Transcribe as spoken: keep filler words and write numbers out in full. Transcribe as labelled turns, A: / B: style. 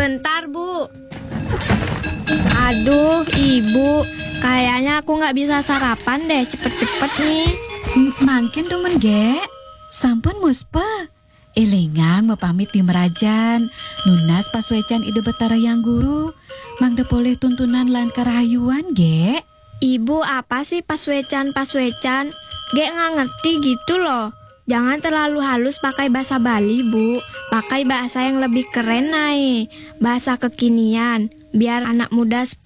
A: Sebentar, Bu. Aduh, Ibu. Kayaknya aku nggak bisa sarapan deh. Cepet-cepet nih.
B: M- Mangkin demen ge. Sampun muspa. Elengang mau pamit di merajan. Nunas paswecan ide betara yang guru. Mangda boleh tuntunan lan kerahayuan ge.
A: Ibu apa sih paswecan-paswecan? Gek nggak ngerti gitu loh. Jangan terlalu halus pakai bahasa Bali, Bu. Pakai bahasa yang lebih keren, Nai. Bahasa kekinian. Biar anak muda